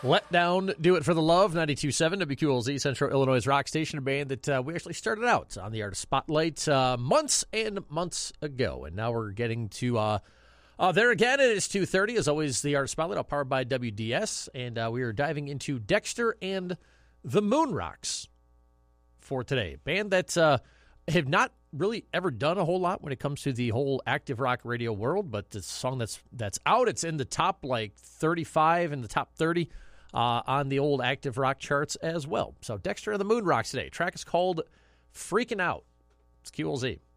Let Down, Do It for the Love, 92.7 WQLZ, Central Illinois rock station, a band that we actually started out on the Artist Spotlight months and months ago. And now we're getting to there again. It is 2:30, as always, the Artist Spotlight, all powered by WDS. And we are diving into Dexter and the Moonrocks for today. Band that have not really ever done a whole lot when it comes to the whole active rock radio world, but the song that's out, it's in the top 35, in the top 30 on the old active rock charts as well. So Dexter and the Moonrocks today. Track is called Freaking Out. It's QLZ.